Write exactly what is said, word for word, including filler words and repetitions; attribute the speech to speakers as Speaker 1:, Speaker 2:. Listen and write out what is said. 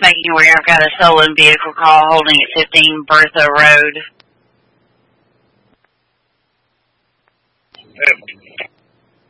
Speaker 1: making you aware I've got a stolen vehicle call holding at fifteen Bertha Road.